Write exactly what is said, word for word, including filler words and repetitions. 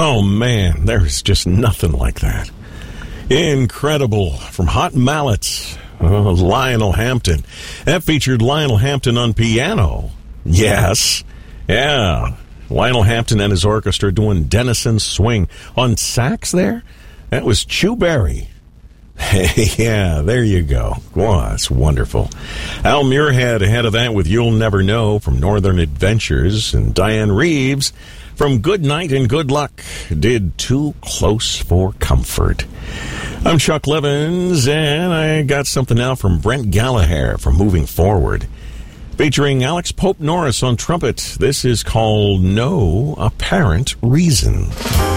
Oh, man, there's just nothing like that. Incredible. From Hot Mallets, oh, Lionel Hampton. That featured Lionel Hampton on piano. Yes. Yeah. Lionel Hampton and his orchestra doing Denison Swing. On sax there, that was Chu Berry. Hey, yeah, there you go. Wow, that's wonderful. Al Muirhead ahead of that with You'll Never Know from Northern Adventures. And Diane Reeves from Good Night and Good Luck did Too Close for Comfort. I'm Chuck Levins, and I got something now from Brent Gallagher from Moving Forward. Featuring Alex Pope Norris on trumpet. This is called No Apparent Reason.